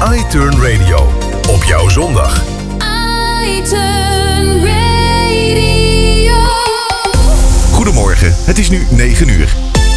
iTurn Radio. Op jouw zondag. iTurn Radio. Goedemorgen, het is nu 9 uur.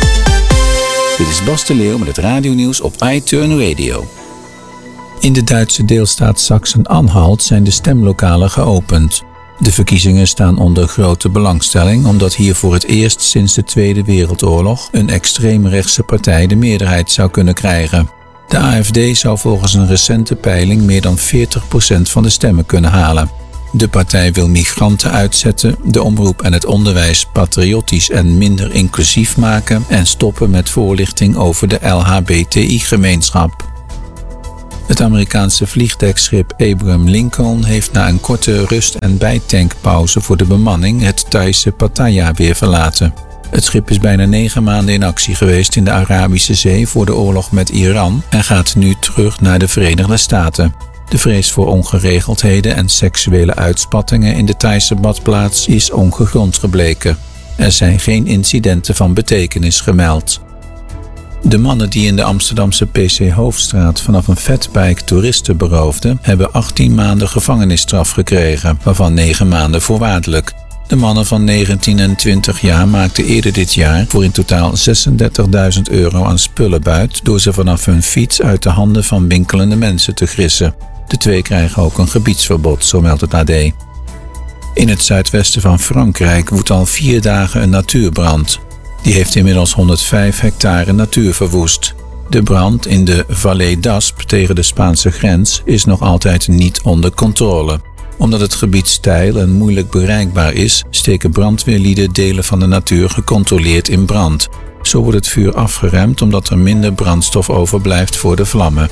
Dit is Bas de Leeuw met het radionieuws op iTurn Radio. In de Duitse deelstaat Sachsen-Anhalt zijn de stemlokalen geopend. De verkiezingen staan onder grote belangstelling omdat hier voor het eerst sinds de Tweede Wereldoorlog een extreemrechtse partij de meerderheid zou kunnen krijgen. De AfD zou volgens een recente peiling meer dan 40% van de stemmen kunnen halen. De partij wil migranten uitzetten, de omroep en het onderwijs patriotisch en minder inclusief maken en stoppen met voorlichting over de LHBTI-gemeenschap. Het Amerikaanse vliegdekschip Abraham Lincoln heeft na een korte rust- en bijtankpauze voor de bemanning het Thaise Pattaya weer verlaten. Het schip is bijna 9 maanden in actie geweest in de Arabische Zee voor de oorlog met Iran en gaat nu terug naar de Verenigde Staten. De vrees voor ongeregeldheden en seksuele uitspattingen in de Thaise badplaats is ongegrond gebleken. Er zijn geen incidenten van betekenis gemeld. De mannen die in de Amsterdamse PC Hoofdstraat vanaf een fatbike toeristen beroofden, hebben 18 maanden gevangenisstraf gekregen, waarvan 9 maanden voorwaardelijk. De mannen van 19 en 20 jaar maakten eerder dit jaar voor in totaal €36.000 aan spullen buit door ze vanaf hun fiets uit de handen van winkelende mensen te grissen. De 2 krijgen ook een gebiedsverbod, zo meldt het AD. In het zuidwesten van Frankrijk woedt al 4 dagen een natuurbrand. Die heeft inmiddels 105 hectare natuur verwoest. De brand in de Vallée d'Aspe tegen de Spaanse grens is nog altijd niet onder controle. Omdat het gebied steil en moeilijk bereikbaar is, steken brandweerlieden delen van de natuur gecontroleerd in brand. Zo wordt het vuur afgeremd omdat er minder brandstof overblijft voor de vlammen.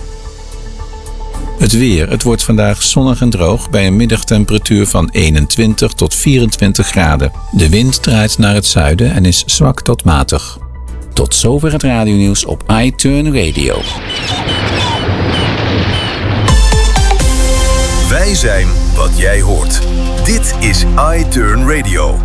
Het weer. Het wordt vandaag zonnig en droog bij een middagtemperatuur van 21 tot 24 graden. De wind draait naar het zuiden en is zwak tot matig. Tot zover het radionieuws op iTurn Radio. Wij zijn wat jij hoort. Dit is iTurn Radio.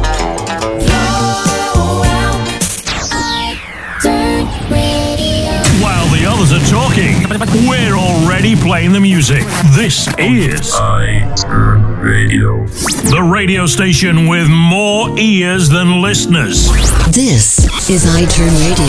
While the others are talking, we're already playing the music. This is iTurn Radio. the radio station with more ears than listeners. This is iTurn Radio.